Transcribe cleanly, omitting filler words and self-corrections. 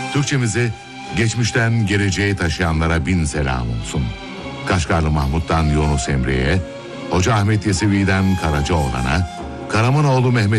Türkçemizi geçmişten geleceğe taşıyanlara bin selam olsun. Kaşgarlı Mahmut'tan Yunus Emre'ye, Hoca Ahmet Yesevi'den Karacaoğlan'a, Karamanoğlu Mehmet